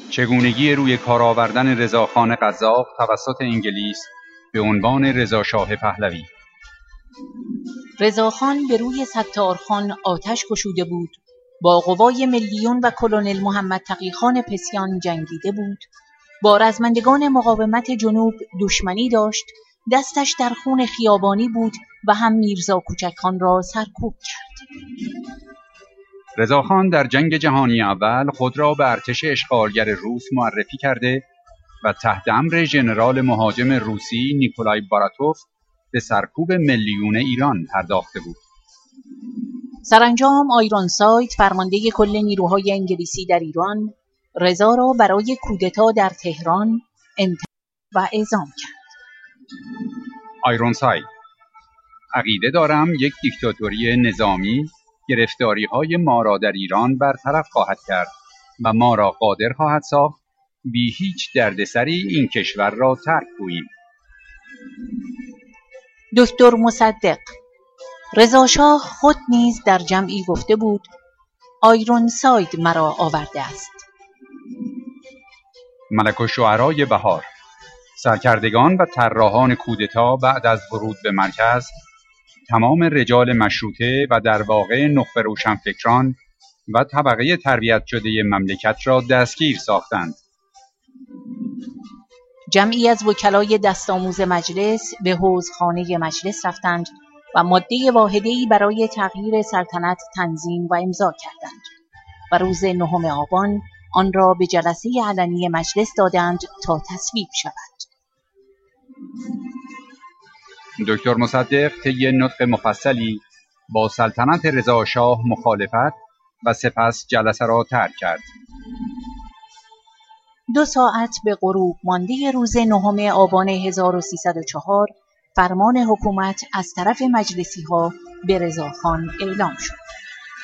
چگونگی روی کار آوردن رضاخان قزاق توسط انگلیس به عنوان رضاشاه پهلوی. رضاخان به روی ستارخان آتش گشوده بود، با قوای ملیون و کلونل محمد تقی‌خان پسیان جنگیده بود، با رزمندگان مقاومت جنوب دشمنی داشت، دستش در خون خیابانی بود و هم میرزا کوچکخان را سرکوب کرد. رضاخان در جنگ جهانی اول خود را به ارتش اشغالگر روس معرفی کرده و تحت امر ژنرال مهاجم روسی نیکولای باراتوف به سرکوب ملیون ایران پرداخته بود. سرانجام آیرونساید فرمانده کل نیروهای انگلیسی در ایران، رضا را برای کودتا در تهران انتخاب و اعزام کرد. آیرونساید: عقیده دارم یک دیکتاتوری نظامی گرفتاری‌های ما را در ایران برطرف خواهد کرد و ما را قادر خواهد ساخت بی هیچ دردسری این کشور را ترک گوییم. دکتر مصدق: رضاشاه خود نیز در جمعی گفته بود آیرونساید مرا آورده است. ملک الشعرای بهار: سرکردگان و طراحان کودتا بعد از ورود به مرکز تمام رجال مشروطه و در واقع نخبه روشنفکران و طبقه تربیت شده مملکت را دستگیر ساختند. جمعی از وکلای دستآموز مجلس به حوضخانه مجلس رفتند و ماده واحده‌ای برای تغییر سلطنت تنظیم و امضا کردند و روز 9 آبان آن را به جلسه علنی مجلس دادند تا تصویب شود. دکتر مصدق طی نطق مفصلی با سلطنت رضاشاه مخالفت و سپس جلسه را ترک کرد. 2 ساعت به غروب مانده روز 9 آبان 1304 فرمان حکومت از طرف مجلسی‌ها به رضاخان اعلام شد.